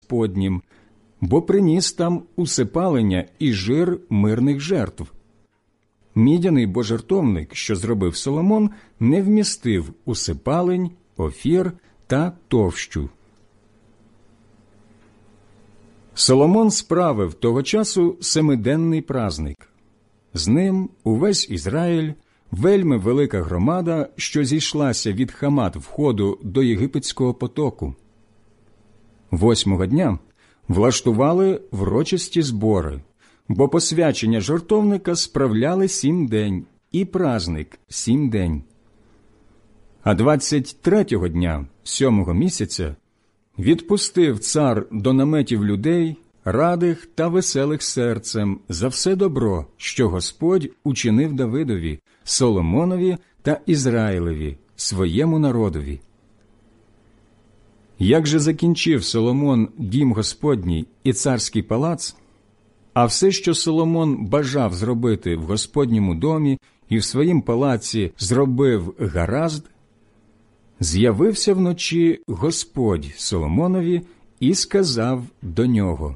Господнім, бо приніс там усипалення і жир мирних жертв. Мідяний божертовник, що зробив Соломон, не вмістив усипалень, офір та товщу. Соломон справив того часу семиденний праздник. З ним увесь Ізраїль, вельми велика громада, що зійшлася від Хамат входу до Єгипетського потоку. 8-го дня влаштували врочисті збори, бо посвячення жертовника справляли 7 день і праздник 7 день. А 23-го дня 7-го місяця відпустив цар до наметів людей, радих та веселих серцем за все добро, що Господь учинив Давидові, Соломонові та Ізраїлеві, своєму народові. Як же закінчив Соломон дім Господній і царський палац, а все, що Соломон бажав зробити в Господньому домі і в своїм палаці зробив гаразд, з'явився вночі Господь Соломонові і сказав до нього: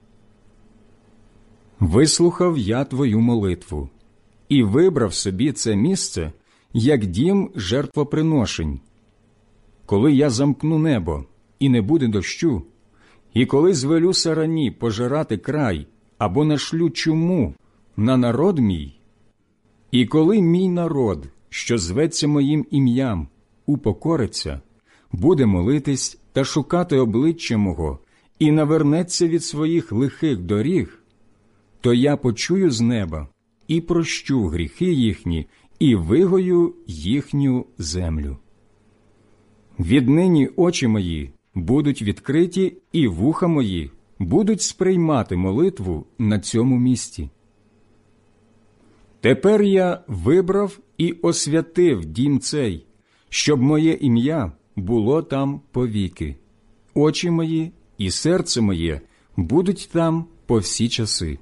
«Вислухав я твою молитву і вибрав собі це місце, як дім жертвоприношень. Коли я замкну небо, і не буде дощу, і коли звелю сарані пожирати край, або нашлю чуму на народ мій, і коли мій народ, що зветься моїм ім'ям, упокориться, буде молитись та шукати обличчя мого, і навернеться від своїх лихих доріг, то я почую з неба і прощу гріхи їхні, і вигою їхню землю. Віднині очі мої будуть відкриті, і вуха мої будуть сприймати молитву на цьому місці. Тепер я вибрав і освятив дім цей, щоб моє ім'я було там повіки. Очі мої і серце моє будуть там по всі часи.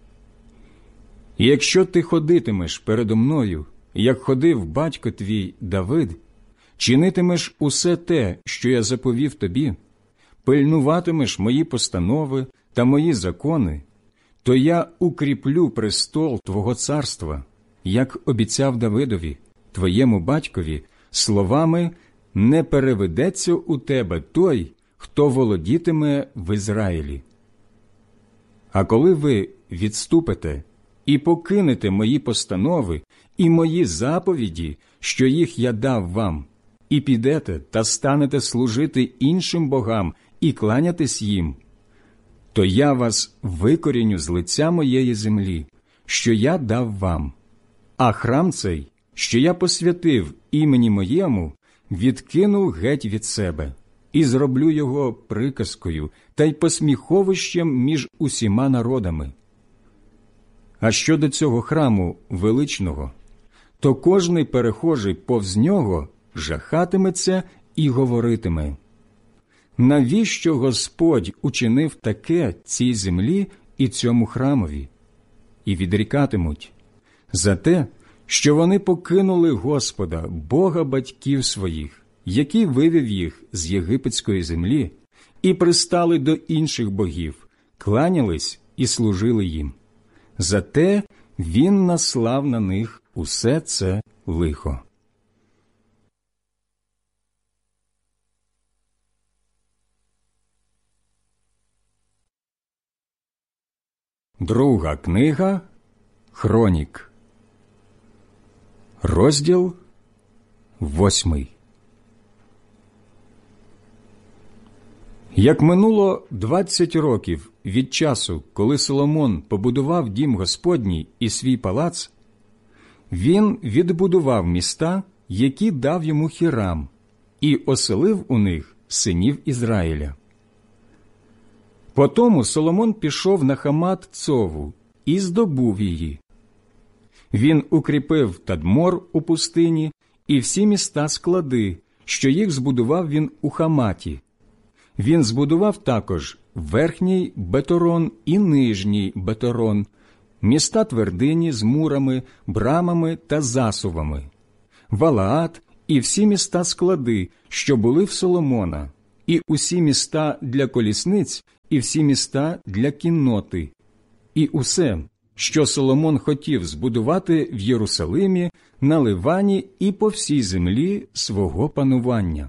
І якщо ти ходитимеш передо мною, як ходив батько твій Давид, чинитимеш усе те, що я заповів тобі, пильнуватимеш мої постанови та мої закони, то я укріплю престол твого царства, як обіцяв Давидові, твоєму батькові, словами: «Не переведеться у тебе той, хто володітиме в Ізраїлі». А коли ви відступите і покинете мої постанови і мої заповіді, що їх я дав вам, і підете та станете служити іншим богам і кланятись їм, то я вас викоріню з лиця моєї землі, що я дав вам, а храм цей, що я посвятив імені моєму, відкину геть від себе і зроблю його приказкою та й посміховищем між усіма народами. А щодо цього храму величного, то кожний перехожий повз нього жахатиметься і говоритиме: навіщо Господь учинив таке цій землі і цьому храмові? І відрікатимуть: за те, що вони покинули Господа, Бога батьків своїх, який вивів їх з єгипетської землі, і пристали до інших богів, кланялись і служили їм. Зате він наслав на них усе це лихо. Друга книга Хронік, розділ 8. Як минуло 20 років від часу, коли Соломон побудував дім Господній і свій палац, він відбудував міста, які дав йому Хірам, і оселив у них синів Ізраїля. Потому Соломон пішов на Хамат-Цову і здобув її. Він укріпив Тадмор у пустині і всі міста-склади, що їх збудував він у Хаматі. Він збудував також верхній Беторон і нижній Беторон, міста-твердині з мурами, брамами та засувами, Валаат і всі міста-склади, що були в Соломона, і усі міста для колісниць, і всі міста для кінноти, і усе, що Соломон хотів збудувати в Єрусалимі, на Ливані і по всій землі свого панування.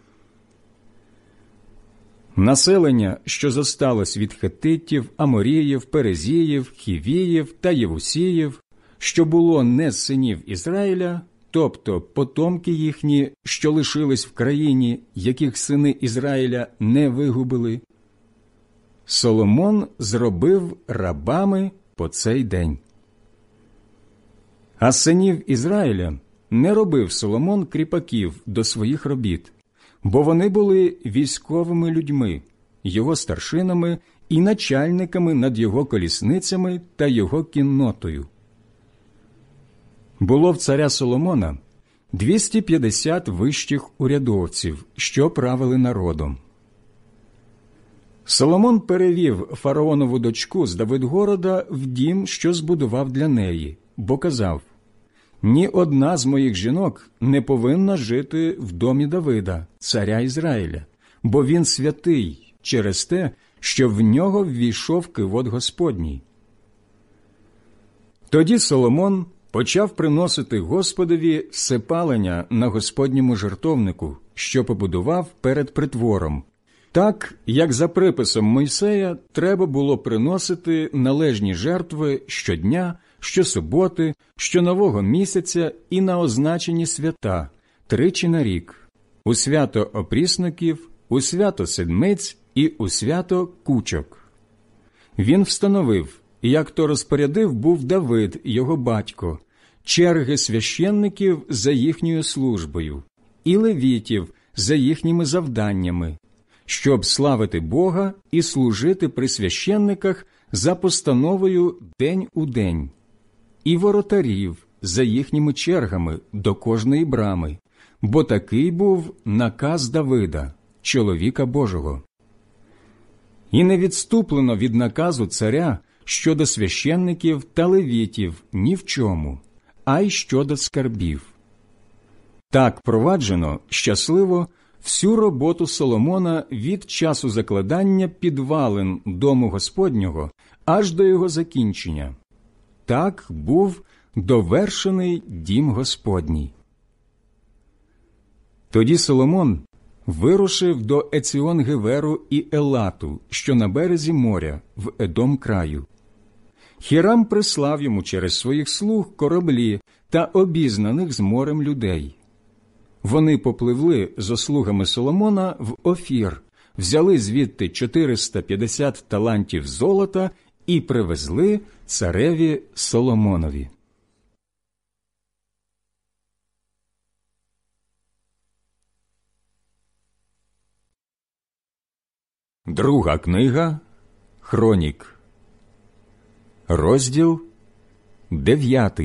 Населення, що зосталось від хеттитів, аморіїв, перезіїв, хівіїв та євусіїв, що було не з синів Ізраїля, тобто потомки їхні, що лишились в країні, яких сини Ізраїля не вигубили, Соломон зробив рабами по цей день. А з синів Ізраїля не робив Соломон кріпаків до своїх робіт, бо вони були військовими людьми, його старшинами і начальниками над його колісницями та його кіннотою. Було в царя Соломона 250 вищих урядовців, що правили народом. Соломон перевів фараонову дочку з Давидгорода в дім, що збудував для неї, бо казав: «Ні одна з моїх жінок не повинна жити в домі Давида, царя Ізраїля, бо він святий через те, що в нього ввійшов кивот Господній». Тоді Соломон почав приносити Господові всепалення на Господньому жертовнику, що побудував перед притвором, так, як за приписом Мойсея треба було приносити належні жертви щодня, щосуботи, щонового місяця і на означені свята тричі на рік, у свято опрісників, у свято седмиць і у свято кучок. Він встановив, як то розпорядив був Давид, його батько, черги священників за їхньою службою і левітів за їхніми завданнями, щоб славити Бога і служити при священниках за постановою день у день, і воротарів за їхніми чергами до кожної брами, бо такий був наказ Давида, чоловіка Божого. І не відступлено від наказу царя щодо священників та левітів ні в чому, а й щодо скарбів. Так проваджено щасливо всю роботу Соломона від часу закладання підвалин дому Господнього аж до його закінчення. Так був довершений дім Господній. Тоді Соломон вирушив до Еціон-Геверу і Елату, що на березі моря, в Едом краю. Хірам прислав йому через своїх слуг кораблі та обізнаних з морем людей. Вони попливли зо слугами Соломона в Офір, взяли звідти 450 талантів золота і привезли цареві Соломонові. Друга книга Хронік, розділ 9.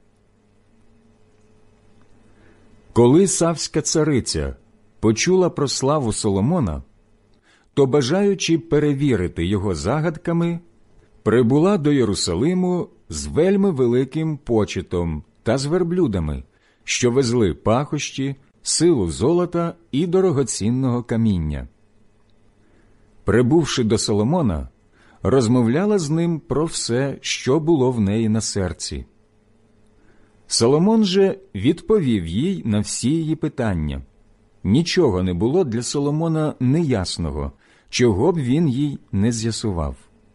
Коли Савська цариця почула про славу Соломона, то, бажаючи перевірити його загадками, прибула до Єрусалиму з вельми великим почетом та з верблюдами, що везли пахощі, силу золота і дорогоцінного каміння. Прибувши до Соломона, розмовляла з ним про все, що було в неї на серці. Соломон же відповів їй на всі її питання. Нічого не було для Соломона неясного, чого б він їй не з'ясував.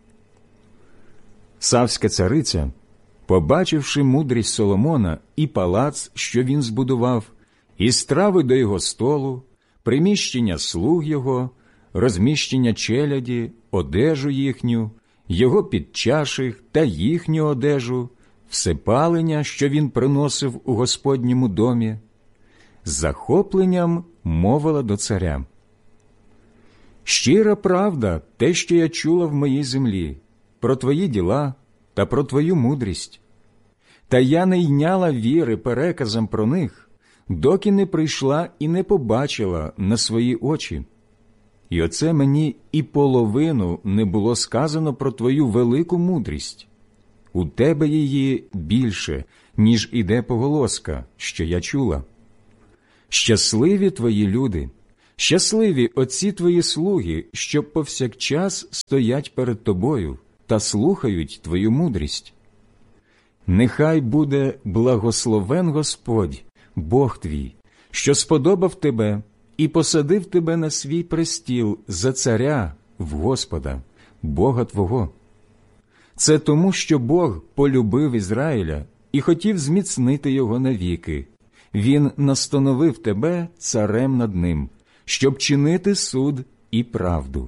Савська цариця, побачивши мудрість Соломона і палац, що він збудував, і страви до його столу, приміщення слуг його, розміщення челяді, одежу їхню, його підчаших та їхню одежу, всепалення, що він приносив у Господньому домі, з захопленням мовила до царя: «Щира правда те, що я чула в моїй землі, про твої діла та про твою мудрість. Та я не йняла віри переказам про них, доки не прийшла і не побачила на свої очі. І оце мені і половину не було сказано про твою велику мудрість. У тебе її більше, ніж іде поголоска, що я чула. Щасливі твої люди, Щасливі оці твої слуги, що повсякчас стоять перед тобою та слухають твою мудрість. Нехай буде благословен Господь, Бог твій, що сподобав тебе і посадив тебе на свій престіл за царя в Господа, Бога твого. Це тому, що Бог полюбив Ізраїля і хотів зміцнити його навіки. Він настановив тебе царем над ним, щоб чинити суд і правду.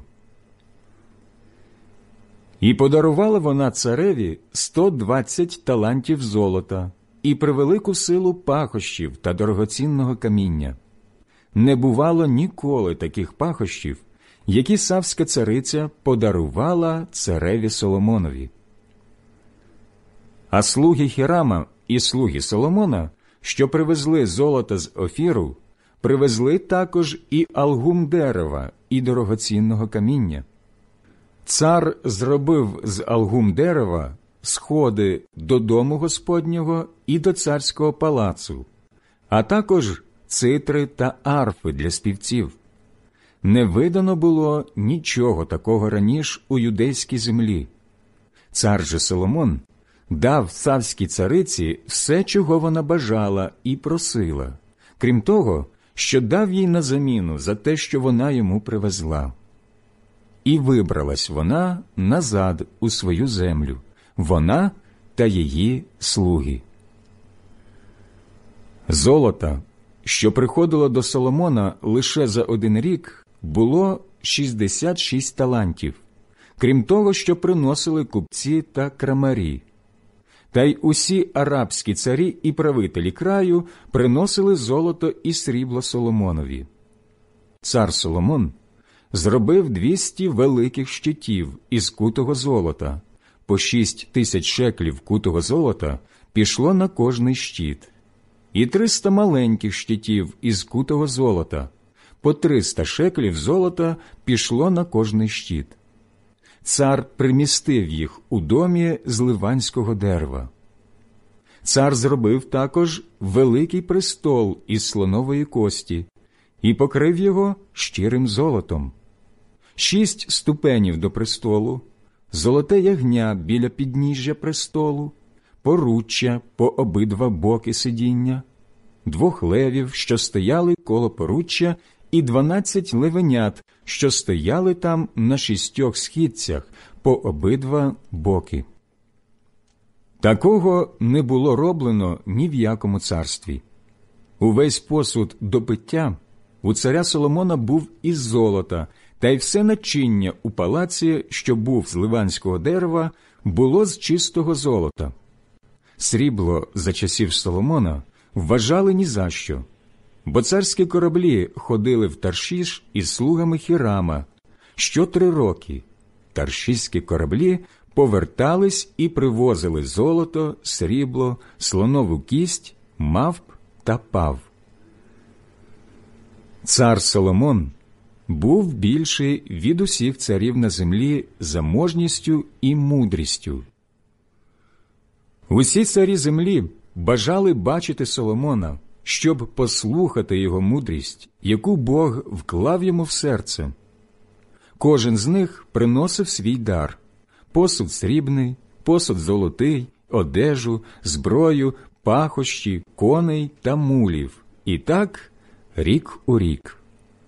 І подарувала вона цареві 120 талантів золота і превелику силу пахощів та дорогоцінного каміння. Не бувало ніколи таких пахощів, які Савська цариця подарувала цареві Соломонові. А слуги Хірама і слуги Соломона, що привезли золото з Офіру, привезли також і algum дерева, і дорогоцінного каміння. Цар зробив з algum дерева сходи до дому Господнього і до царського палацу, а також цитри та арфи для співців. Не видано було нічого такого раніше у юдейській землі. Цар же Соломон дав Савській цариці все, чого вона бажала і просила, крім того, що дав їй на заміну за те, що вона йому привезла. І вибралась вона назад у свою землю, вона та її слуги. Золота, що приходило до Соломона лише за 1 рік, було 66 талантів, крім того, що приносили купці та крамарі. Та й усі арабські царі і правителі краю приносили золото і срібло Соломонові. Цар Соломон зробив 200 великих щитів із кутого золота, по 6 тисяч шеклів кутого золота пішло на кожний щит, і 300 маленьких щитів із кутого золота, по 300 шеклів золота пішло на кожний щит. Цар примістив їх у домі з ливанського дерева. Цар зробив також великий престол із слонової кості і покрив його щирим золотом. 6 ступенів до престолу, золоте ягня біля підніжжя престолу, поруччя по обидва боки сидіння, 2 левів, що стояли коло поруччя, і 12 левенят, що стояли там на 6 східцях по обидва боки. Такого не було роблено ні в якому царстві. Увесь посуд до пиття у царя Соломона був із золота, та й все начиння у палаці, що був з ливанського дерева, було з чистого золота. Срібло за часів Соломона вважали ні за що, бо царські кораблі ходили в Таршіш із слугами Хірама. Що 3 роки таршіські кораблі повертались і привозили золото, срібло, слонову кість, мавп та пав. Цар Соломон був більший від усіх царів на землі заможністю і мудрістю. Усі царі землі бажали бачити Соломона, щоб послухати його мудрість, яку Бог вклав йому в серце. Кожен з них приносив свій дар – посуд срібний, посуд золотий, одежу, зброю, пахощі, коней та мулів. І так рік у рік.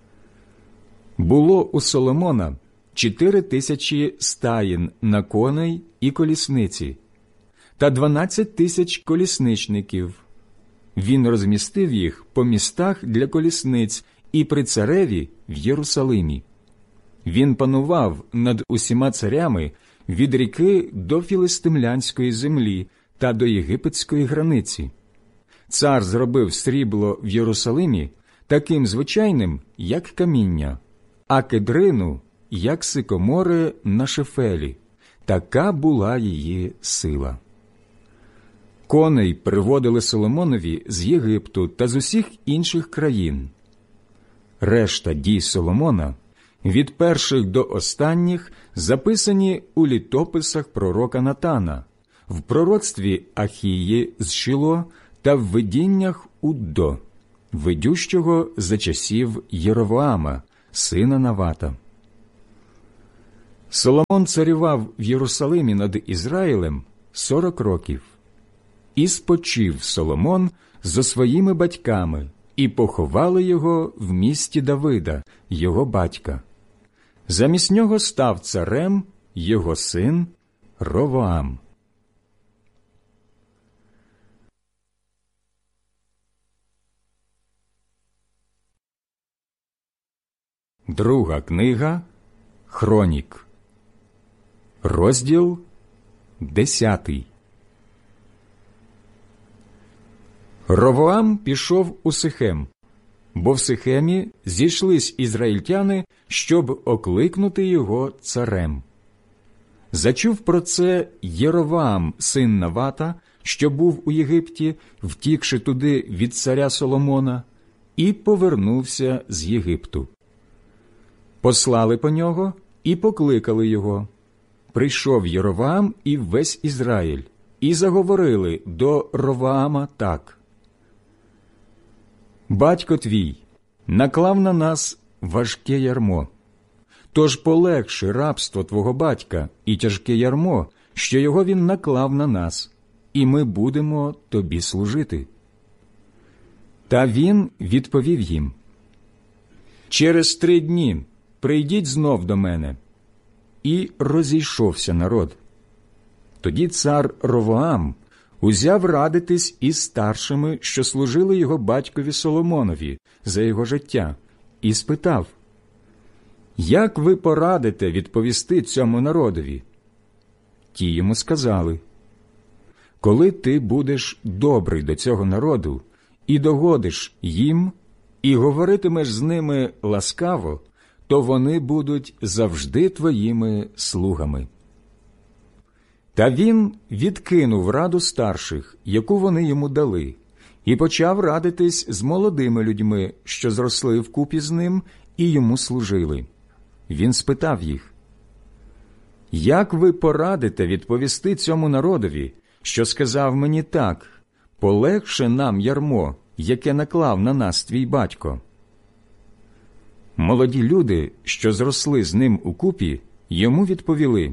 Було у Соломона 4000 стаїн на коней і колісниці, та 12 тисяч колісничників. Він розмістив їх по містах для колісниць і при цареві в Єрусалимі. Він панував над усіма царями від ріки до філистимлянської землі та до єгипетської границі. Цар зробив срібло в Єрусалимі таким звичайним, як каміння, а кедрину, як сикомори на Шефелі. Така була її сила. Коней приводили Соломонові з Єгипту та з усіх інших країн. Решта дій Соломона, від перших до останніх, записані у літописах пророка Натана, в пророцтві Ахії з Шіло та в видіннях Уддо. ведющого за часів Єровоама, сина Навата. Соломон царював в Єрусалимі над Ізраїлем 40 років. І спочив Соломон зо своїми батьками, і поховали його в місті Давида, його батька. Замість нього став царем його син Ровоам. Друга книга Хронік, розділ 10. Ровоам пішов у Сихем, бо в Сихемі зійшлись ізраїльтяни, щоб окликнути його царем. Зачув про це Єровоам, син Навата, що був у Єгипті, втікши туди від царя Соломона, і повернувся з Єгипту. Послали по нього і покликали його. Прийшов Єровоам і весь Ізраїль, і заговорили до Ровоама так: «Батько твій наклав на нас важке ярмо. Тож полегши рабство твого батька і тяжке ярмо, що його він наклав на нас, і ми будемо тобі служити». Та він відповів їм: «Через 3 дні прийдіть знов до мене». І розійшовся народ. Тоді цар Ровоам узяв радитись із старшими, що служили його батькові Соломонові за його життя, і спитав: «Як ви порадите відповісти цьому народові?» Ті йому сказали: «Коли ти будеш добрий до цього народу і догодиш їм, і говоритимеш з ними ласкаво, то вони будуть завжди твоїми слугами». Та він відкинув раду старших, яку вони йому дали, і почав радитись з молодими людьми, що зросли вкупі з ним і йому служили. Він спитав їх: «Як ви порадите відповісти цьому народові, що сказав мені так: полегше нам ярмо, яке наклав на нас твій батько?» Молоді люди, що зросли з ним укупі, йому відповіли: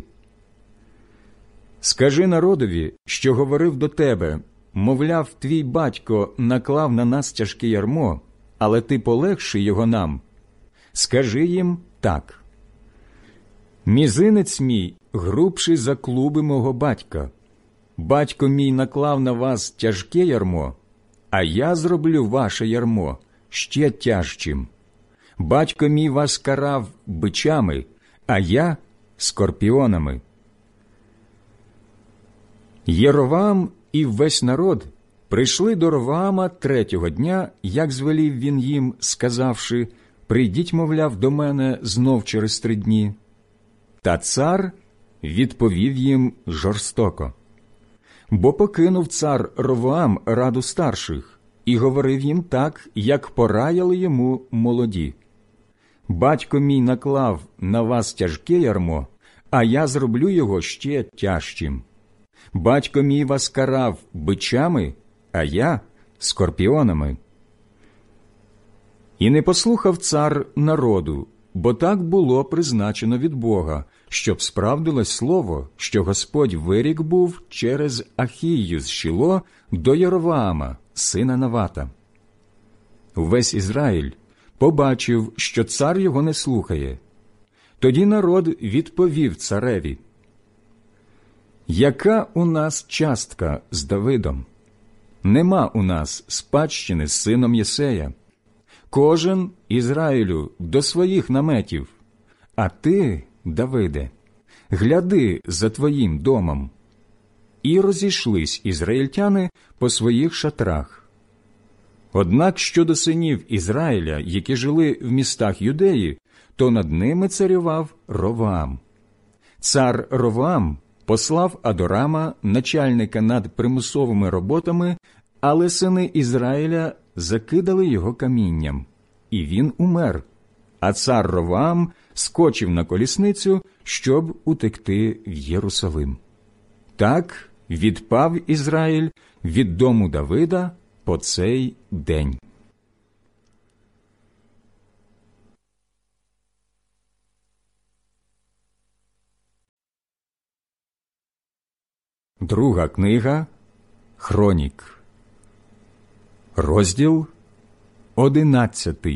«Скажи народові, що говорив до тебе, мовляв, твій батько наклав на нас тяжке ярмо, але ти полегши його нам. Скажи їм так: мізинець мій грубший за клуби мого батька. Батько мій наклав на вас тяжке ярмо, а я зроблю ваше ярмо ще тяжчим. Батько мій вас карав бичами, а я – скорпіонами». Єровоам і весь народ прийшли до Ровоама 3-го дня, як звелів він їм, сказавши: «Прийдіть, мовляв, до мене знов через 3 дні». Та цар відповів їм жорстоко. Бо покинув цар Ровоам раду старших і говорив їм так, як пораяли йому молоді: «Батько мій наклав на вас тяжке ярмо, а я зроблю його ще тяжчим. Батько мій вас карав бичами, а я – скорпіонами». І не послухав цар народу, бо так було призначено від Бога, щоб справдилось слово, що Господь вирік був через Ахію з Шіло до Єровоама, сина Навата. Увесь Ізраїль побачив, що цар його не слухає. Тоді народ відповів цареві: «Яка у нас частка з Давидом? Нема у нас спадщини з сином Єсея. Кожен, Ізраїлю, до своїх наметів, а ти, Давиде, гляди за твоїм домом». І розійшлись ізраїльтяни по своїх шатрах. Однак щодо синів Ізраїля, які жили в містах Юдеї, то над ними царював Ровоам. Цар Ровоам послав Адорама, начальника над примусовими роботами, але сини Ізраїля закидали його камінням, і він умер, а цар Ровоам скочив на колісницю, щоб утекти в Єрусалим. Так відпав Ізраїль від дому Давида по цей день. Друга книга Хронік, розділ 11.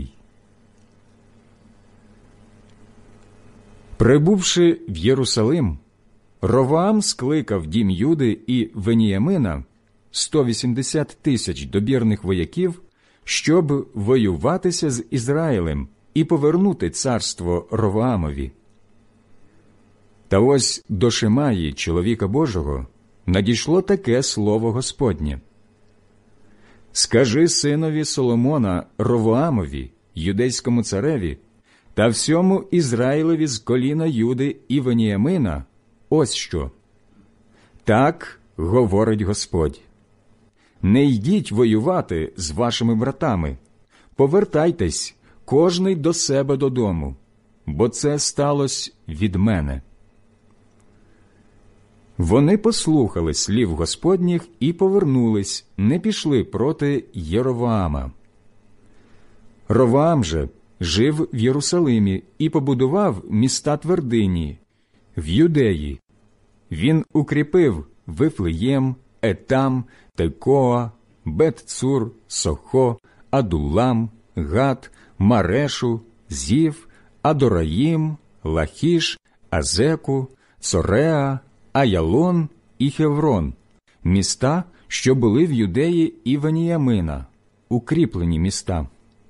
Прибувши в Єрусалим, Ровоам скликав дім Юди і Веніямина 180 тисяч добірних вояків, щоб воюватися з Ізраїлем і повернути царство Ровоамові. Та ось до Шимаї, чоловіка Божого, надійшло таке слово Господнє: «Скажи синові Соломона Ровоамові, юдейському цареві, та всьому Ізраїлеві з коліна Юди і Веніямина, ось що. Так говорить Господь: не йдіть воювати з вашими братами, повертайтесь, кожний до себе додому, бо це сталося від мене». Вони послухали слів Господніх і повернулись, не пішли проти Єровоама. Ровоам же жив в Єрусалимі і побудував міста твердині в Юдеї. Він укріпив Вифлеєм, Етам, Текоа, Бет-Цур, Сохо, Адулам, Гат, Марешу, Зів, Адораїм, Лахіш, Азеку, Цореа, Аялон і Хеврон, міста, що були в Юдеї і Веніямина, укріплені міста.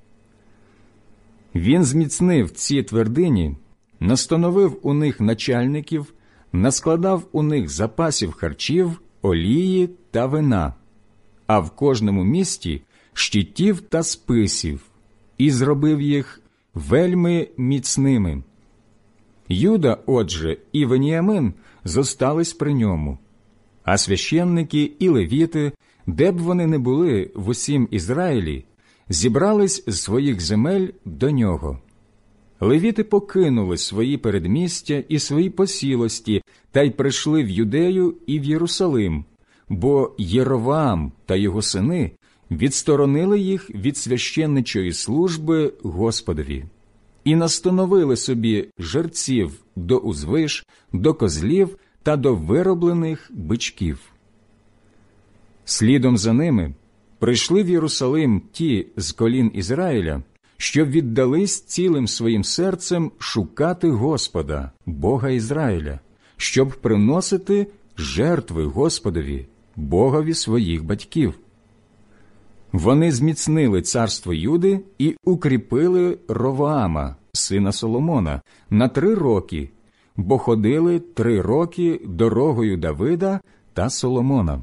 Він зміцнив ці твердині, настановив у них начальників, наскладав у них запасів харчів, олії та вина, а в кожному місті щитів та списів, і зробив їх вельми міцними. Юда, отже, і Веніямин зостались при ньому, а священники і левіти, де б вони не були в усім Ізраїлі, зібрались з своїх земель до нього. Левіти покинули свої передмістя і свої посілості та й прийшли в Юдею і в Єрусалим, бо Єровоам та його сини відсторонили їх від священничої служби Господові і настановили собі жерців до узвиш, до козлів та до вироблених бичків. Слідом за ними прийшли в Єрусалим ті з колін Ізраїля, що віддались цілим своїм серцем шукати Господа, Бога Ізраїля, щоб приносити жертви Господові, Богові своїх батьків. Вони зміцнили царство Юди і укріпили Ровоама, сина Соломона, на 3 роки, бо ходили 3 роки дорогою Давида та Соломона.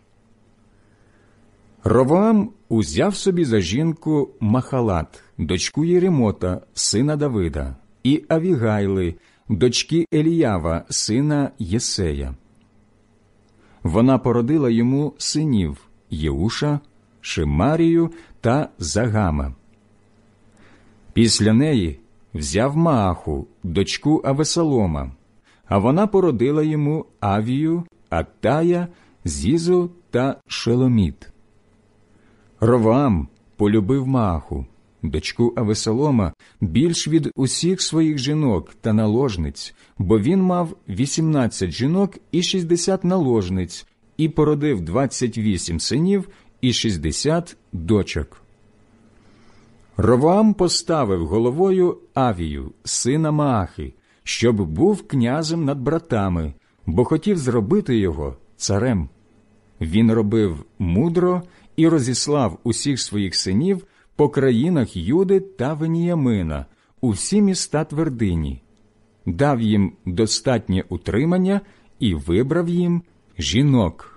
Ровоам узяв собі за жінку Махалат, дочку Єремота, сина Давида, і Авігайли, дочки Еліява, сина Єсея. Вона породила йому синів Єуша, Шимарію та Загама. Після неї взяв Мааху, дочку Авесолома, а вона породила йому Авію, Аттая, Зізу та Шеломіт. Ровоам полюбив Мааху, дочку Авесолома, більш від усіх своїх жінок та наложниць, бо він мав 18 жінок і 60 наложниць, і породив 28 синів і 60 дочок. Ровоам поставив головою Авію, сина Маахи, щоб був князем над братами, бо хотів зробити його царем. Він робив мудро і розіслав усіх своїх синів по країнах Юди та Веніямина, у всі міста твердині, дав їм достатнє утримання і вибрав їм жінок.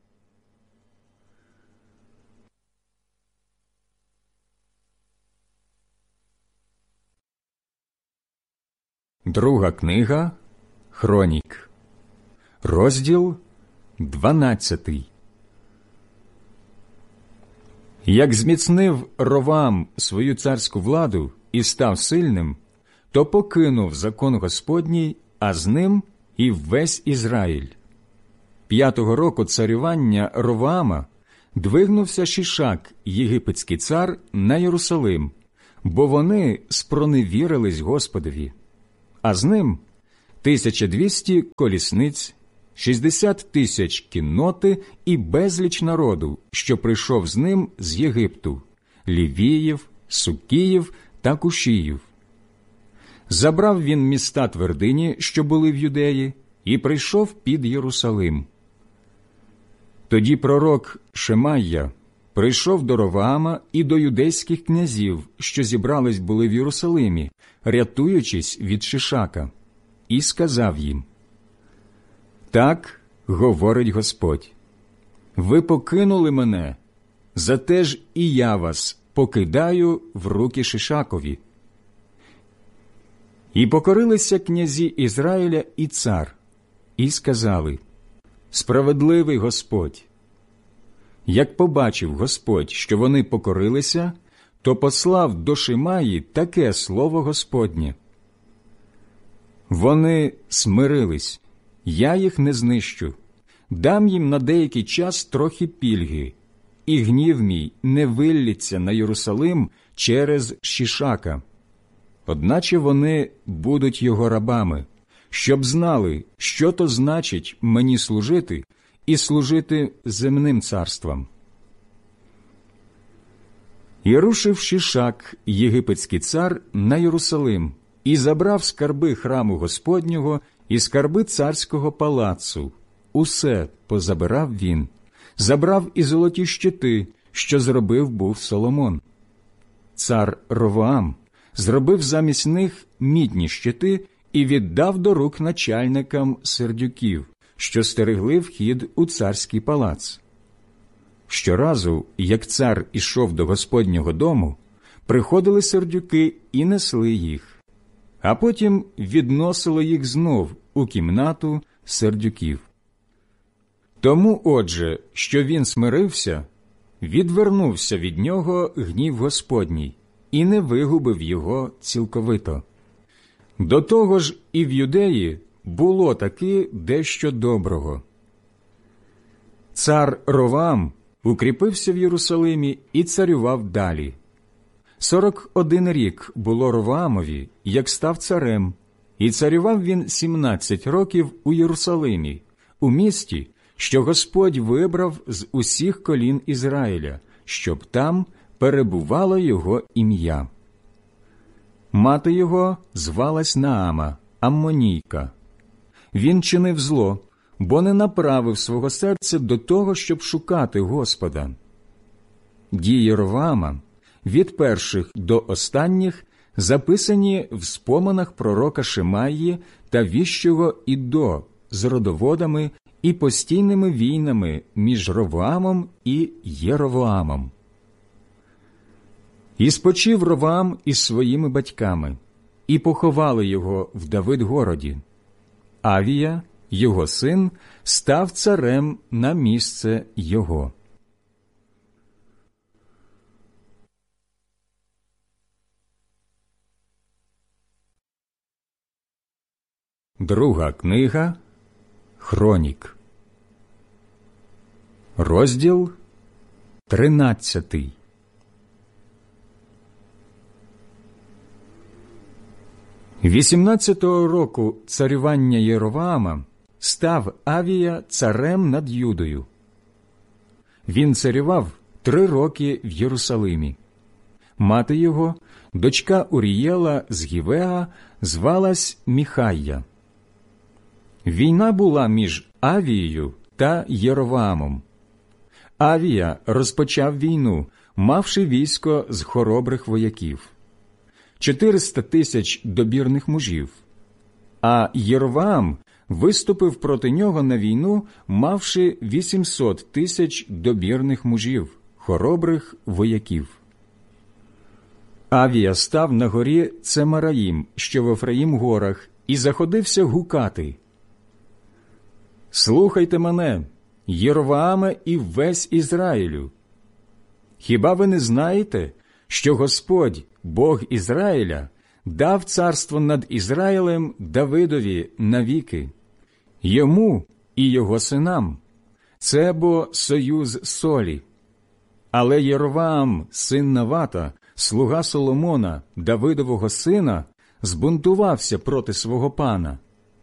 Друга книга Хронік, розділ 12. Як зміцнив Ровоам свою царську владу і став сильним, то покинув закон Господній, а з ним і весь Ізраїль. 5-го року царювання Ровоама двигнувся Шішак, єгипетський цар, на Єрусалим, бо вони спроневірились Господові. А з ним 1200 колісниць, 60 тисяч кінноти і безліч народу, що прийшов з ним з Єгипту – Лівіїв, Сукіїв та Кушіїв. Забрав він міста твердині, що були в Юдеї, і прийшов під Єрусалим. Тоді пророк Шемайя прийшов до Роваама і до юдейських князів, що зібрались були в Єрусалимі, рятуючись від Шишака, і сказав їм: «Так говорить Господь, ви покинули мене, зате ж і я вас покидаю в руки Шишакові». І покорилися князі Ізраїля і цар, і сказали: «Справедливий Господь». Як побачив Господь, що вони покорилися, то послав до Шимаї таке слово Господнє: «Вони смирились, я їх не знищу, дам їм на деякий час трохи пільги, і гнів мій не виллється на Єрусалим через Шишака. Одначе вони будуть його рабами, щоб знали, що то значить мені служити і служити земним царствам». І рушив Шишак, єгипетський цар, на Єрусалим, і забрав скарби храму Господнього і скарби царського палацу. Усе позабирав він, забрав і золоті щити, що зробив був Соломон. Цар Ровоам зробив замість них мідні щити і віддав до рук начальникам сердюків, що стерегли вхід у царський палац. Щоразу, як цар ішов до Господнього дому, приходили сердюки і несли їх, а потім відносили їх знов у кімнату сердюків. Тому, отже, що він смирився, відвернувся від нього гнів Господній і не вигубив його цілковито. До того ж і в Юдеї було таки дещо доброго. Цар Ровоам укріпився в Єрусалимі і царював далі. 41 рік було Ровоамові, як став царем, і царював він 17 років у Єрусалимі, у місті, що Господь вибрав з усіх колін Ізраїля, щоб там перебувало його ім'я. Мати його звалась Наама, Аммонійка. Він чинив зло, бо не направив свого серця до того, щоб шукати Господа. Дії Ровоама від перших до останніх записані в споминах пророка Шемаї та віщого Іддо з родоводами і постійними війнами між Ровоамом і Єровоамом. І спочив Ровоам із своїми батьками, і поховали його в Давидгороді. Авія, його син, став царем на місце його. Друга книга Хронік. Розділ 13. 18-го року царювання Єровоама став Авія царем над Юдою. Він царював 3 роки в Єрусалимі. Мати його, дочка Урієла з Гівеа, звалась Міхайя. Війна була між Авією та Єровоамом. Авія розпочав війну, мавши військо з хоробрих вояків. 400 тисяч добірних мужів. А Єровоам виступив проти нього на війну, мавши 800 тисяч добірних мужів, хоробрих вояків. Авія став на горі Цемараїм, що в Ефраїм-горах, і заходився гукати: «Слухайте мене, Єровоаме і весь Ізраїлю! Хіба ви не знаєте, що Господь, Бог Ізраїля, дав царство над Ізраїлем Давидові навіки, йому і його синам? Це бо союз солі. Але Єровоам, син Навата, слуга Соломона, Давидового сина, збунтувався проти свого пана.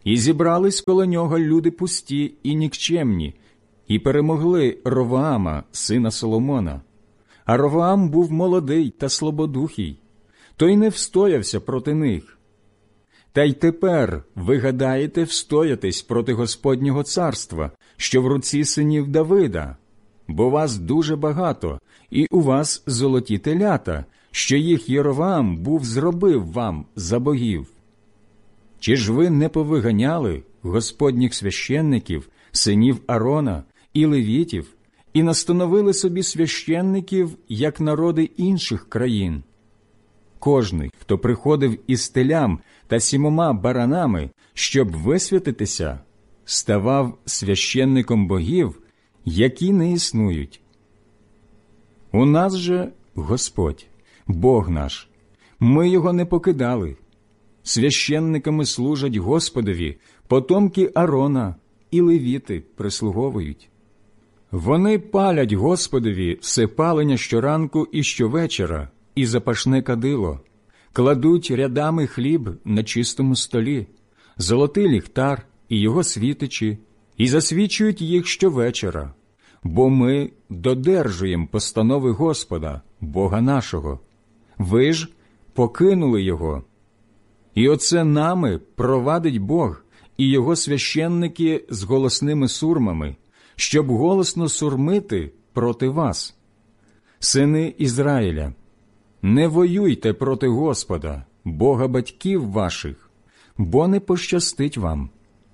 І зібрались коло нього люди пусті і нікчемні, і перемогли Ровоама, сина Соломона. А Ровоам був молодий та слабодухий, той не встоявся проти них. Та й тепер ви гадаєте встоятись проти Господнього царства, що в руці синів Давида, бо вас дуже багато, і у вас золоті телята, що їх Єровоам був зробив вам за богів. Чи ж ви не повиганяли Господніх священників, синів Аарона і левітів, і настановили собі священників, як народи інших країн? Кожний, хто приходив із телям та 7 баранами, щоб висвятитися, ставав священником богів, які не існують. У нас же Господь, Бог наш, ми його не покидали. Священниками служать Господові потомки Аарона, і левіти прислуговують. Вони палять Господові все палення щоранку і щовечора, і запашне кадило, кладуть рядами хліб на чистому столі, золотий ліхтар і його світичі, і засвічують їх щовечора, бо ми додержуємо постанови Господа, Бога нашого. Ви ж покинули його. І оце нами провадить Бог і його священники з голосними сурмами, щоб голосно сурмити проти вас. Сини Ізраїля, не воюйте проти Господа, Бога батьків ваших, бо не пощастить вам.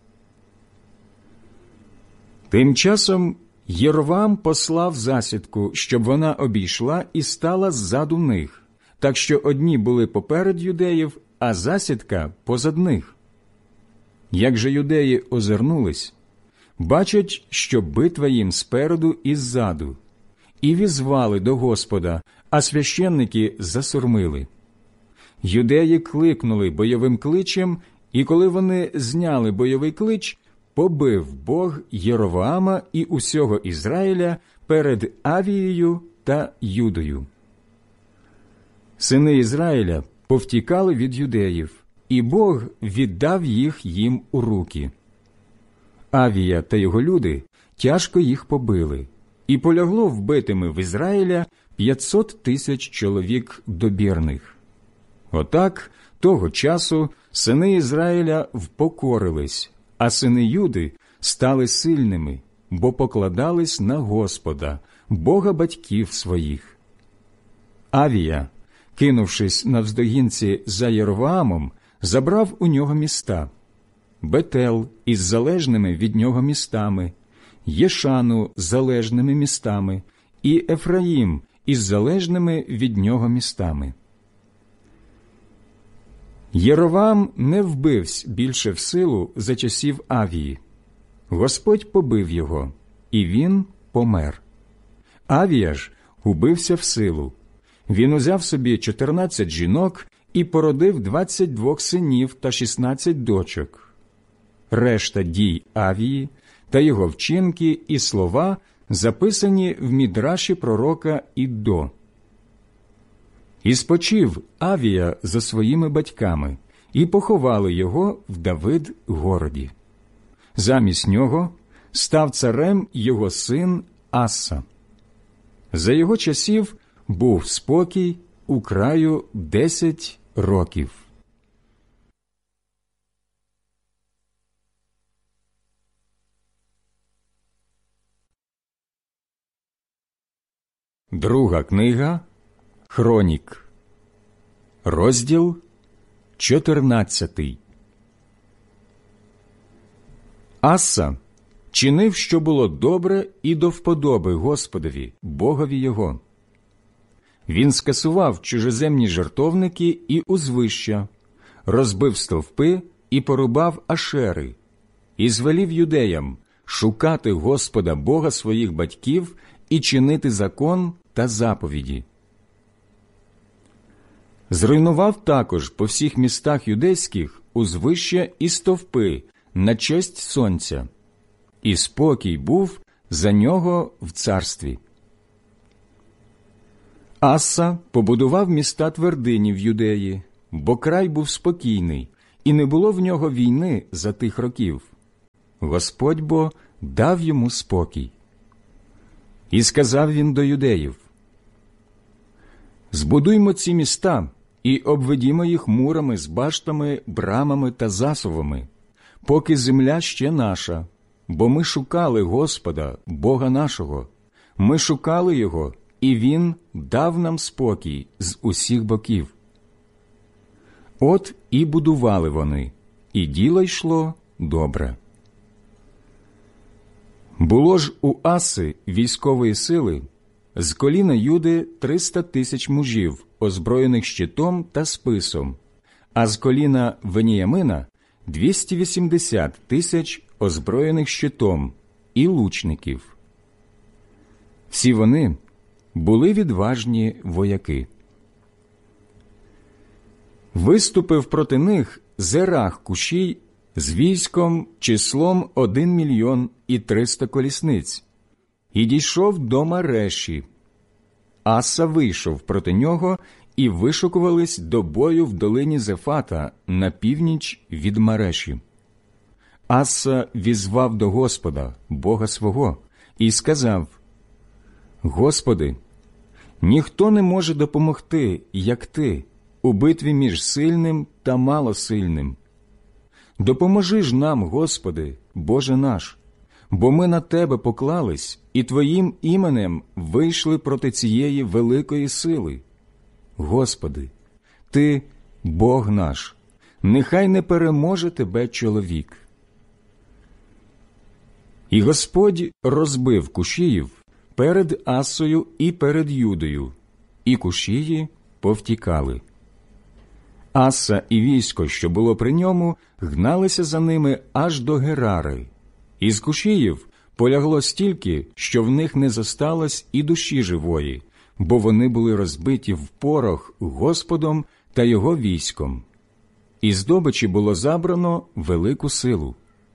Тим часом Єровоам послав засідку, щоб вона обійшла і стала ззаду них, так що одні були поперед юдеїв, а засідка позад них. Як же юдеї озирнулись, бачать, що битва їм спереду і ззаду, і візвали до Господа, а священники засурмили. Юдеї кликнули бойовим кличем, і коли вони зняли бойовий клич, побив Бог Єровоама і усього Ізраїля перед Авією та Юдою. Сини Ізраїля повтікали від юдеїв, і Бог віддав їх їм у руки. Авія та його люди тяжко їх побили, і полягло вбитими в Ізраїля 500 тисяч чоловік добірних. Отак того часу сини Ізраїля впокорились, а сини Юди стали сильними, бо покладались на Господа, Бога батьків своїх. Авія, кинувшись навздогінці за Єровоамом, забрав у нього міста: Бетел із залежними від нього містами, Єшану з залежними містами і Ефраїм із залежними від нього містами. Єровоам не вбивсь більше в силу за часів Авії. Господь побив його, і він помер. Авія ж убився в силу. Він узяв собі 14 жінок і породив 22 синів та 16 дочок. Решта дій Авії та його вчинки і слова записані в Мідраші пророка Іддо. І спочив Авія за своїми батьками, і поховали його в Давид-городі. Замість нього став царем його син Аса. За його часів був спокій у краю 10 років. Друга книга Хронік, розділ 14. Аса чинив, що було добре і до вподоби Господові, Богові його. Він скасував чужеземні жертовники і узвища, розбив стовпи і порубав ашери, і звелів юдеям шукати Господа Бога своїх батьків і чинити закон та заповіді. Зруйнував також по всіх містах юдейських узвища і стовпи на честь сонця, і спокій був за нього в царстві. Аса побудував міста твердині в Юдеї, бо край був спокійний, і не було в нього війни за тих років. Господь бо дав йому спокій. І сказав він до юдеїв: «Збудуймо ці міста і обведімо їх мурами з баштами, брамами та засувами, поки земля ще наша, бо ми шукали Господа, Бога нашого. Ми шукали Його, і Він дав нам спокій з усіх боків». От і будували вони, і діло йшло добре. Було ж у Аси військової сили з коліна Юди 300 тисяч мужів, озброєних щитом та списом, а з коліна Веніямина 280 тисяч озброєних щитом і лучників. Всі вони були відважні вояки. Виступив проти них Зерах Кушій з військом числом 1 мільйон і 300 колісниць, і дійшов до Мареші. Аса вийшов проти нього, і вишукувались до бою в долині Зефата на північ від Мареші. Аса візвав до Господа, Бога свого, і сказав: «Господи, ніхто не може допомогти, як Ти, у битві між сильним та малосильним. Допоможи ж нам, Господи, Боже наш, бо ми на Тебе поклались і Твоїм іменем вийшли проти цієї великої сили. Господи, Ти – Бог наш, нехай не переможе Тебе чоловік». І Господь розбив Кушіїв перед Асою і перед Юдою, і Кушії повтікали. Аса і військо, що було при ньому, гналися за ними аж до Герари. Із Кушіїв полягло стільки, що в них не зосталось і душі живої, бо вони були розбиті в порох Господом та його військом. І здобичі було забрано велику силу.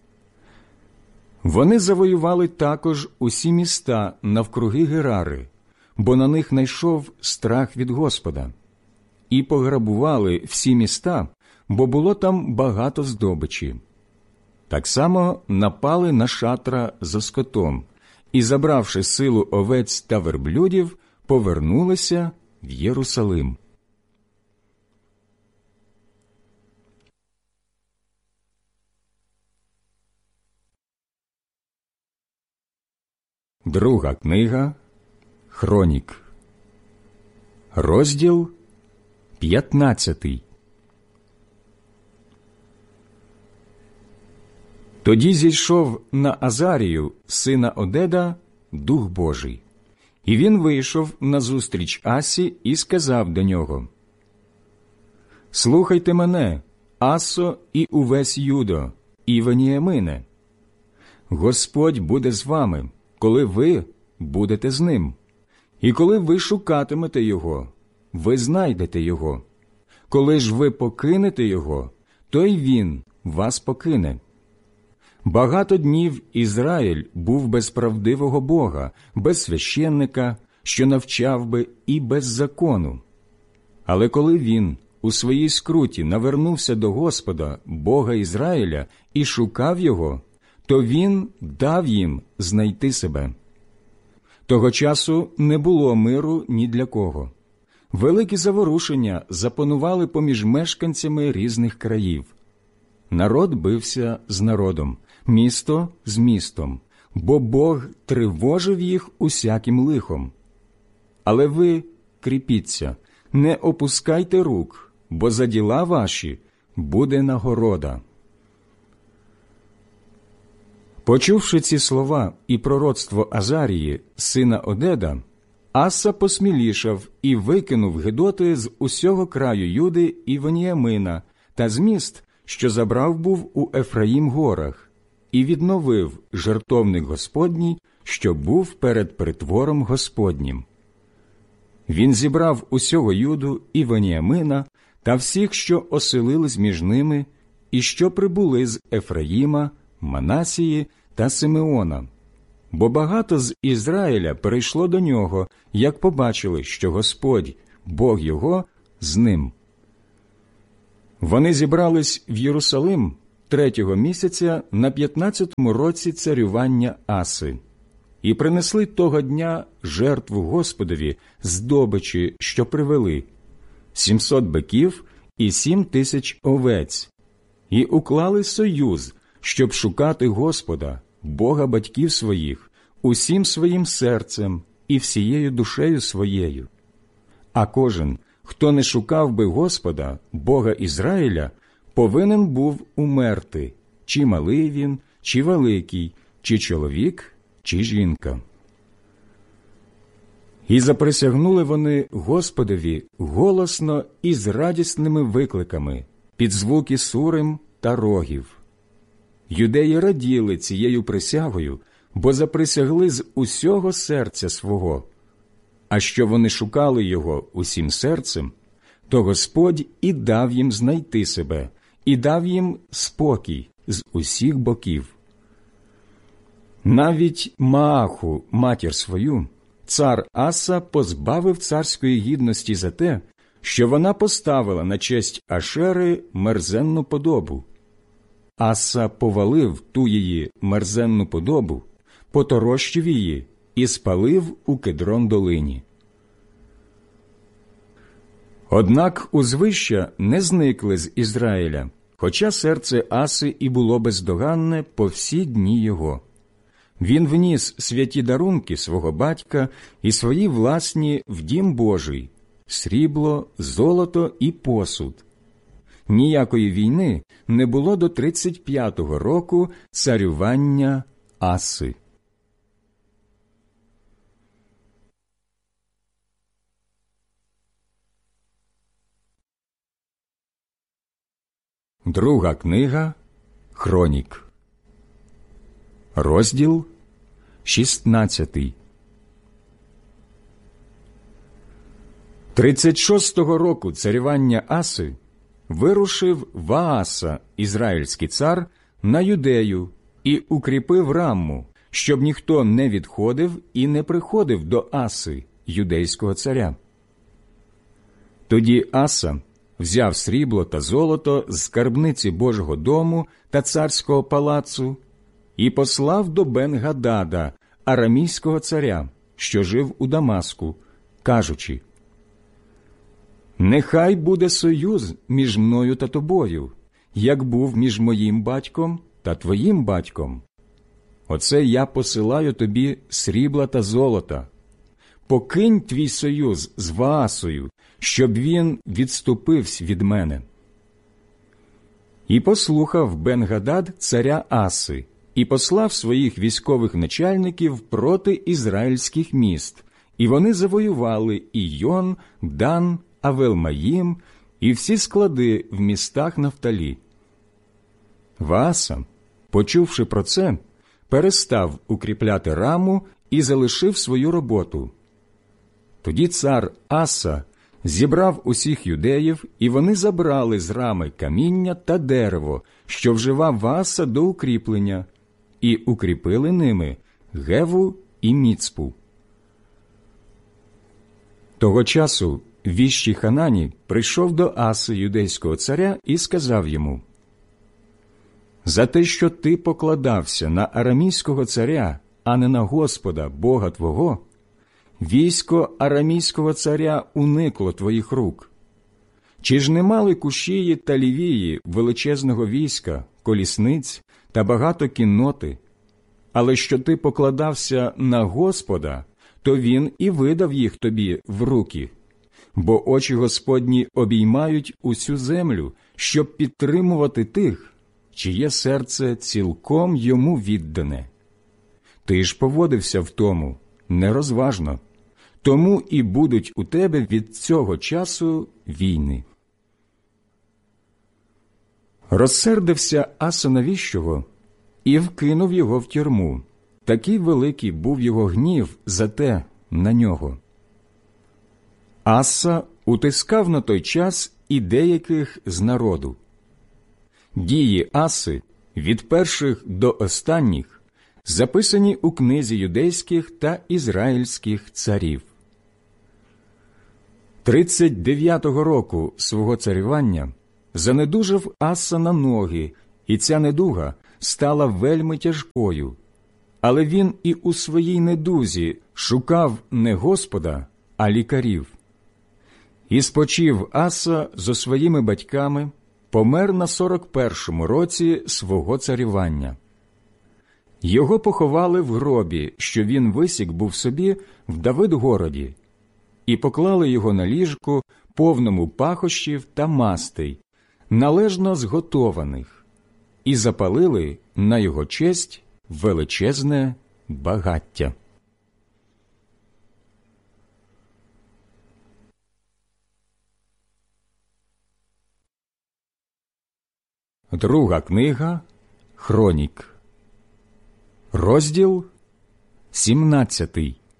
Вони завоювали також усі міста навкруги Герари, бо на них найшов страх від Господа. І пограбували всі міста, бо було там багато здобичі. Так само напали на шатра за скотом, і, забравши силу овець та верблюдів, повернулися в Єрусалим. Друга книга Хронік, розділ 15. Тоді зійшов на Азарію, сина Одеда, Дух Божий. І він вийшов назустріч Асі і сказав до нього: «Слухайте мене, Асо і увесь Юдо, і Веніямине. Господь буде з вами, коли ви будете з ним. І коли ви шукатимете Його, ви знайдете Його. Коли ж ви покинете Його, то й Він вас покине. Багато днів Ізраїль був без правдивого Бога, без священника, що навчав би, і без закону. Але коли він у своїй скруті навернувся до Господа, Бога Ізраїля, і шукав Його, то Він дав їм знайти себе. Того часу не було миру ні для кого. Великі заворушення запанували поміж мешканцями різних країв. Народ бився з народом, місто з містом, бо Бог тривожив їх усяким лихом. Але ви кріпіться, не опускайте рук, бо за діла ваші буде нагорода». Почувши ці слова і пророцтво Азарії, сина Одеда, Аса посмілішав і викинув гидоти з усього краю Юди і Веніямина та з міст, що забрав був у Ефраїм-горах, і відновив жертовник Господній, що був перед притвором Господнім. Він зібрав усього Юду і Веніямина та всіх, що оселились між ними, і що прибули з Ефраїма, Манасії та Симеона, бо багато з Ізраїля перейшло до нього, як побачили, що Господь, Бог його, з ним. Вони зібрались в Єрусалим 3-го місяця на 15-му році царювання Аси і принесли того дня жертву Господові з добичі, що привели, 700 биків і 7000 овець, і уклали союз, щоб шукати Господа, Бога батьків своїх, усім своїм серцем і всією душею своєю. А кожен, хто не шукав би Господа, Бога Ізраїля, повинен був умерти, чи малий він, чи великий, чи чоловік, чи жінка. І заприсягнули вони Господові голосно і з радісними викликами, під звуки сурим та рогів. Юдеї раділи цією присягою, бо заприсягли з усього серця свого. А що вони шукали його усім серцем, то Господь і дав їм знайти себе, і дав їм спокій з усіх боків. Навіть Мааху, матір свою, цар Аса позбавив царської гідності за те, що вона поставила на честь Ашери мерзенну подобу. Аса повалив ту її мерзенну подобу, поторощив її і спалив у Кедрон-долині. Однак узвища не зникли з Ізраїля, хоча серце Аси і було бездоганне по всі дні його. Він вніс святі дарунки свого батька і свої власні в дім Божий – срібло, золото і посуд. Ніякої війни не було до 35-го року царювання Аси. Друга книга Хронік. Розділ 16. 36-го року царювання Аси вирушив Вааса, ізраїльський цар, на Юдею і укріпив Рамму, щоб ніхто не відходив і не приходив до Аси, юдейського царя. Тоді Аса взяв срібло та золото з скарбниці Божого дому та царського палацу і послав до Бен-Гадада, арамійського царя, що жив у Дамаску, кажучи: «Нехай буде союз між мною та тобою, як був між моїм батьком та твоїм батьком. Оце я посилаю тобі срібла та золота. Покинь твій союз з Ваасою, щоб він відступився від мене». І послухав Бен-Гадад царя Аси, і послав своїх військових начальників проти ізраїльських міст, і вони завоювали Ійон, Дан, Авел-Маїм і всі склади в містах Нафталі. Вааса, почувши про це, перестав укріпляти Раму і залишив свою роботу. Тоді цар Аса зібрав усіх юдеїв, і вони забрали з Рами каміння та дерево, що вживав Вааса до укріплення, і укріпили ними Геву і Міцпу. Того часу віщий Ханані прийшов до Аси, юдейського царя, і сказав йому: «За те, що ти покладався на арамійського царя, а не на Господа, Бога твого, військо арамійського царя уникло твоїх рук. Чи ж не мали кушії та лівії величезного війська, колісниць та багато кінноти? Але що ти покладався на Господа, то він і видав їх тобі в руки. Бо очі Господні обіймають усю землю, щоб підтримувати тих, чиє серце цілком йому віддане. Ти ж поводився в тому нерозважно, тому і будуть у тебе від цього часу війни». Розсердився Аса на віщого і вкинув його в тюрму. Такий великий був його гнів за те на нього. Аса утискав на той час і деяких з народу. Дії Аси від перших до останніх записані у книзі юдейських та ізраїльських царів. 39-го року свого царювання занедужав Аса на ноги, і ця недуга стала вельми тяжкою. Але він і у своїй недузі шукав не Господа, а лікарів. І спочив Аса зо своїми батьками, помер на 41-му році свого царювання. Його поховали в гробі, що він висік був собі в Давидгороді, і поклали його на ліжку, повному пахощів та мастей, належно зготованих, і запалили на його честь величезне багаття. Друга книга Хронік, розділ 17.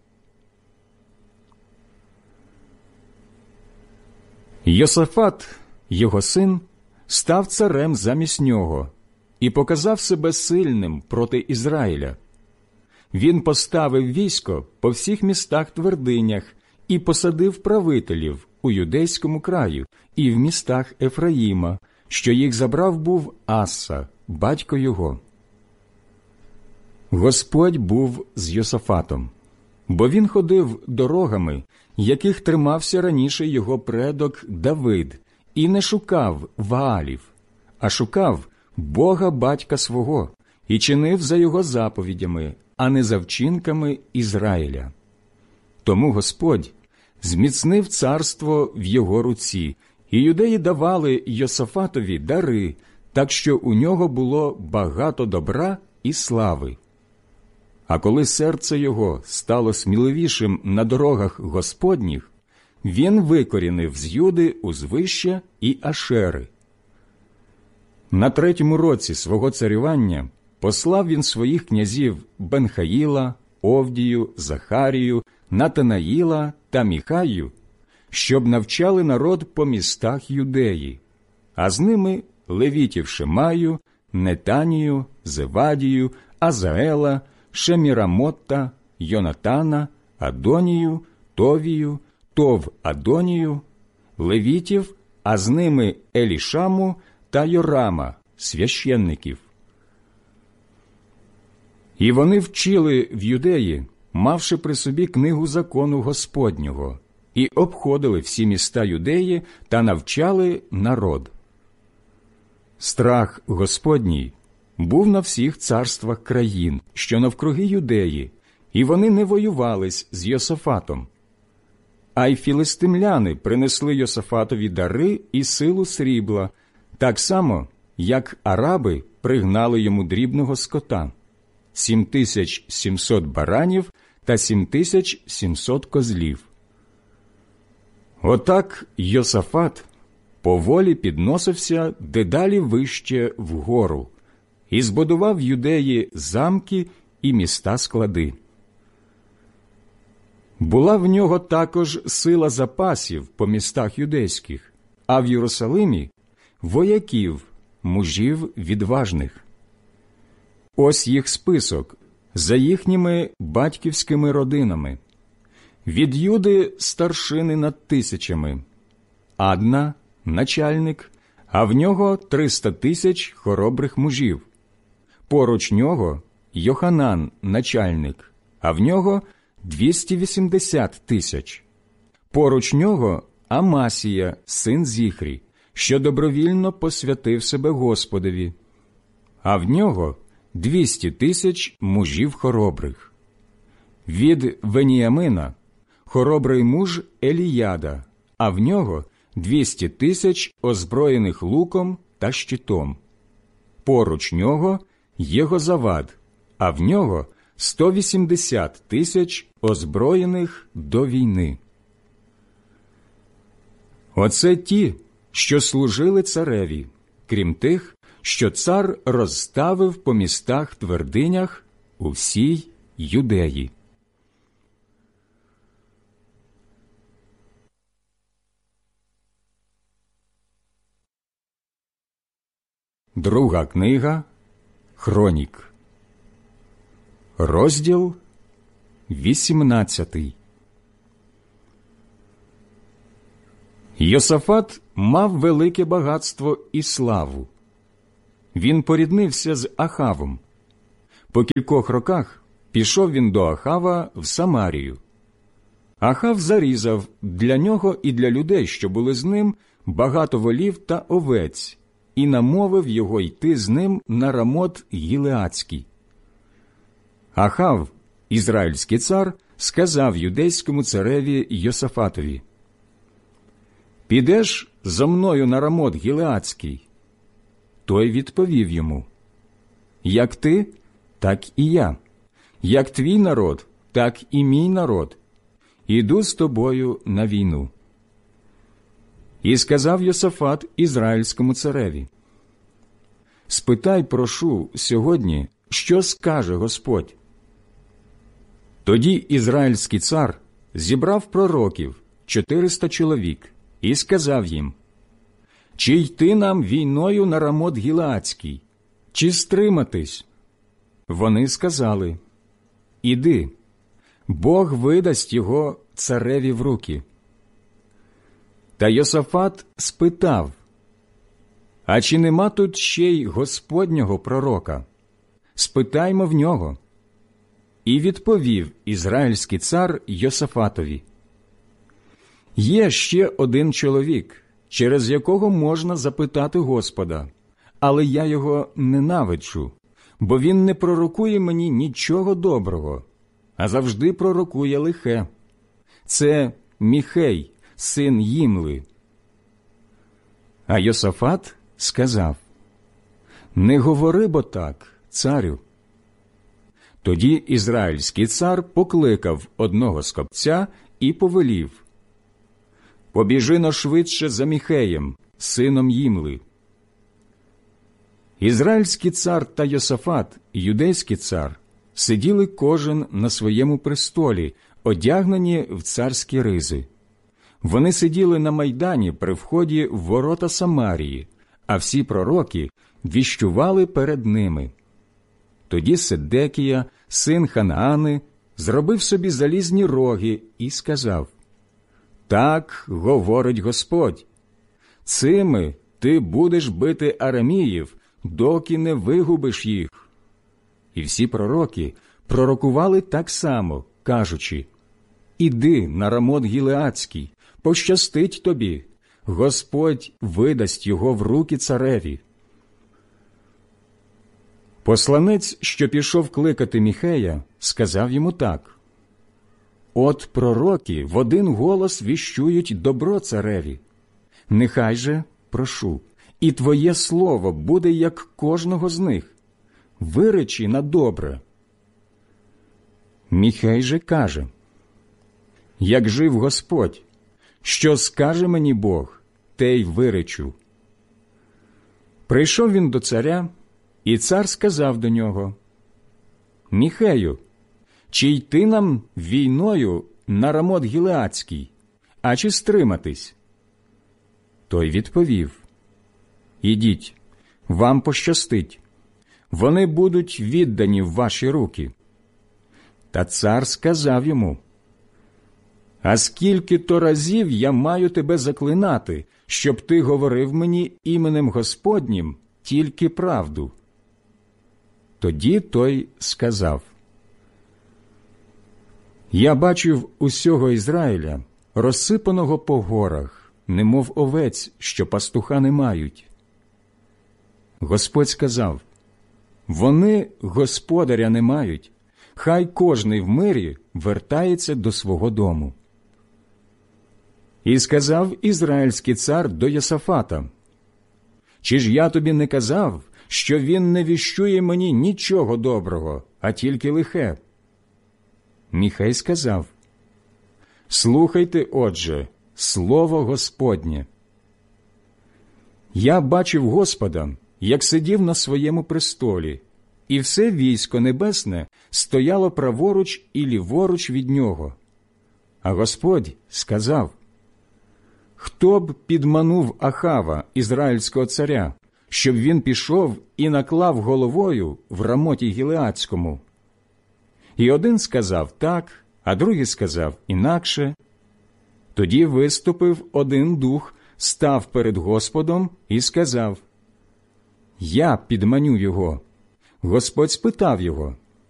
Йосафат, його син, став царем замість нього і показав себе сильним проти Ізраїля. Він поставив військо по всіх містах-твердинях і посадив правителів у юдейському краю і в містах Ефраїма, що їх забрав був Аса, батько його. Господь був з Йосафатом, бо він ходив дорогами, яких тримався раніше його предок Давид, і не шукав Ваалів, а шукав Бога батька свого і чинив за його заповідями, а не за вчинками Ізраїля. Тому Господь зміцнив царство в його руці, і юдеї давали Йосафатові дари, так що у нього було багато добра і слави. А коли серце його стало сміливішим на дорогах Господніх, він викорінив з Юди узвища і Ашери. На 3-му році свого царювання послав він своїх князів Бенхаїла, Овдію, Захарію, Натанаїла та Міхаю, щоб навчали народ по містах Юдеї, а з ними левітів Шемаю, Нетанію, Зевадію, Азаела, Шемірамотта, Йонатана, Адонію, Товію, Тов-Адонію, левітів, а з ними Елішаму та Йорама, священників. І вони вчили в Юдеї, мавши при собі книгу закону Господнього, і обходили всі міста Юдеї та навчали народ. Страх Господній був на всіх царствах країн, що навкруги Юдеї, і вони не воювались з Йосафатом. А й філистимляни принесли Йосафатові дари і силу срібла, так само, як араби пригнали йому дрібного скота – 7700 баранів та 7700 козлів. Отак Йосафат поволі підносився дедалі вище вгору і збудував в Юдеї замки і міста-склади. Була в нього також сила запасів по містах юдейських, а в Єрусалимі – вояків, мужів відважних. Ось їх список за їхніми батьківськими родинами. Від Юди старшини над 1000, Адна – начальник, а в нього 300 000 хоробрих мужів. Поруч нього Йоханан – начальник, а в нього 280 000. Поруч нього Амасія, син Зіхрі, що добровільно посвятив себе Господові, а в нього 200 000 мужів хоробрих. Від Веніямина хоробрий муж Еліяда, а в нього 200 000 озброєних луком та щитом. Поруч нього Єгозавад, а в нього 180 000 озброєних до війни. Оце ті, що служили цареві, крім тих, що цар розставив по містах-твердинях у всій Юдеї. Друга книга Хронік, розділ 18. Йосафат мав велике багатство і славу. Він поріднився з Ахавом. По кількох роках пішов він до Ахава в Самарію. Ахав зарізав для нього і для людей, що були з ним, багато волів та овець, і намовив його йти з ним на Рамот Гілеадський. Ахав, ізраїльський цар, сказав юдейському цареві Йосафатові: «Підеш зо мною на Рамот Гілеадський?» Той відповів йому: «Як ти, так і я, як твій народ, так і мій народ. Іду з тобою на війну». І сказав Йосафат ізраїльському цареві: «Спитай, прошу, сьогодні, що скаже Господь». Тоді ізраїльський цар зібрав пророків 400 чоловік і сказав їм: «Чи йти нам війною на Рамот Гілеадський, чи стриматись?» Вони сказали: «Іди, Бог видасть його цареві в руки». Та Йосафат спитав: «А чи нема тут ще й Господнього пророка? Спитаймо в нього». І відповів ізраїльський цар Йосафатові: «Є ще один чоловік, через якого можна запитати Господа, але я його ненавиджу, бо він не пророкує мені нічого доброго, а завжди пророкує лихе. Це Міхей, син Їмли». А Йосафат сказав: «Не говори бо так, царю». Тоді ізраїльський цар покликав одного скопця і повелів: «Побіжи-но швидше за Міхеєм, сином Їмли». Ізраїльський цар та Йосафат, юдейський цар, сиділи кожен на своєму престолі, одягнені в царські ризи. Вони сиділи на майдані при вході в ворота Самарії, а всі пророки віщували перед ними. Тоді Седекія, син Ханаани, зробив собі залізні роги і сказав: «Так говорить Господь, цими ти будеш бити араміїв, доки не вигубиш їх». І всі пророки пророкували так само, кажучи: «Іди на Рамот Гілеадський, пощастить тобі, Господь видасть його в руки цареві». Посланець, що пішов кликати Міхея, сказав йому так: «От пророки в один голос віщують добро цареві. Нехай же, прошу, і твоє слово буде, як кожного з них. Виречи на добре». Міхей же каже: «Як жив Господь, що скаже мені Бог, те й виречу». Прийшов він до царя, і цар сказав до нього: «Міхею, чи йти нам війною на Рамот Гілеадський, а чи стриматись?» Той відповів: «Ідіть, вам пощастить, вони будуть віддані в ваші руки». Та цар сказав йому: «А скільки то разів я маю тебе заклинати, щоб ти говорив мені іменем Господнім тільки правду?» Тоді той сказав: «Я бачив усього Ізраїля, розсипаного по горах, немов овець, що пастуха не мають». Господь сказав: «Вони господаря не мають, хай кожний в мирі вертається до свого дому». І сказав ізраїльський цар до Йосафата: «Чи ж я тобі не казав, що він не віщує мені нічого доброго, а тільки лихе?» Міхей сказав: «Слухайте, отже, слово Господнє. Я бачив Господа, як сидів на своєму престолі, і все військо небесне стояло праворуч і ліворуч від нього. А Господь сказав: хто б підманув Ахава, ізраїльського царя, щоб він пішов і наклав головою в Рамоті Гілеадському? І один сказав так, а другий сказав інакше. Тоді виступив один дух, став перед Господом і сказав: «Я підманю його». Господь спитав його: